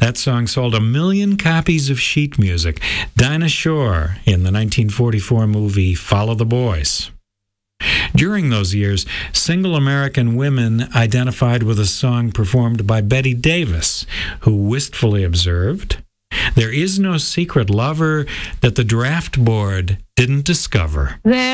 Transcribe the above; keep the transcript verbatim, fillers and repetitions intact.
That song sold a million copies of sheet music. Dinah Shore in the nineteen forty-four movie Follow the Boys. During those years, single American women identified with a song performed by Betty Davis, who wistfully observed, "There is no secret lover that the draft board didn't discover." There